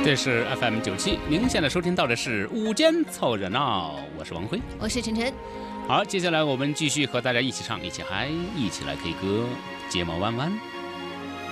这是 FM97，您现在收听到的是午间凑热闹，我是王辉， 我是晨晨。 好，接下来我们继续和大家一起唱，一起嗨，一起来 K 歌，睫毛弯弯。